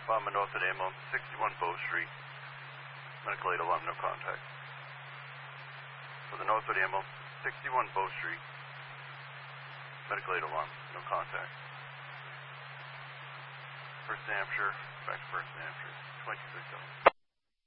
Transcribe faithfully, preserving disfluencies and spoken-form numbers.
Bomb Northwood ambulance, sixty-one Bow Street. Medical aid alarm, no contact. For the Northwood ambulance, sixty-one Bow Street. Medical aid alarm, no contact. First New Hampshire, back to First New Hampshire, twenty-two six oh.